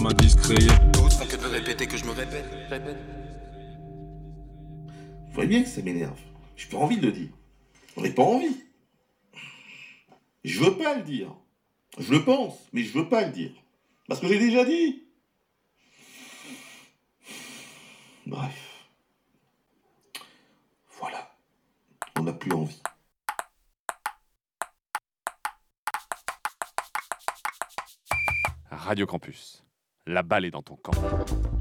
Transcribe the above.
comme un discret. D'autres font que de répéter que je me répète. Vous voyez bien que ça m'énerve. J'ai pas envie de le dire. J'en ai pas envie. Je veux pas le dire. Je le pense, mais je veux pas le dire. Parce que j'ai déjà dit. Bref. Voilà. On n'a plus envie. Radio Campus, la balle est dans ton camp.